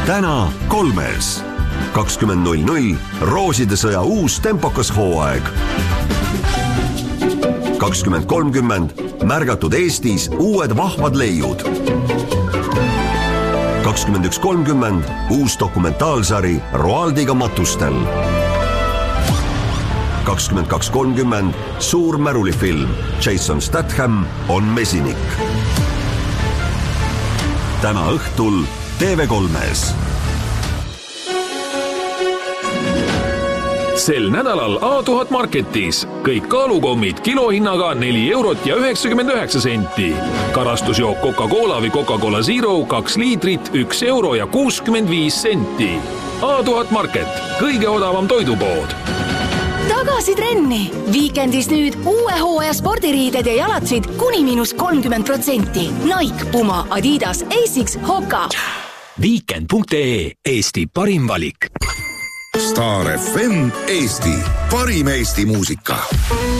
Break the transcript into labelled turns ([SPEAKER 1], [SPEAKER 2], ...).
[SPEAKER 1] täna 3-s. 20.00 Rooside sõja uus tempokas hooaeg. 20.30 märgatud Eestis uued vahvad leiud. 21.30 uus dokumentaalsari Roaldiga matustel. 22.30 suur märulifilm Jason Statham on mesinik. Täna õhtul TV3-s.
[SPEAKER 2] Sel nädalal A1000 Marketis kõik kaalukommid kilohinnaga 4,99 €. Karastusjook Coca-Cola või Coca-Cola Zero 2 liitrit 1,65 €. A1000 Market, kõige odavam toidupood.
[SPEAKER 3] Tagasi trenni! Viikendis nüüd uue hooaja spordiriided ja jalatsid kuni -30%. Nike, Puma, Adidas, Asics, Hoka.
[SPEAKER 4] Weekend.ee, Eesti parim valik.
[SPEAKER 5] Star FM Eesti, parim Eesti muusika.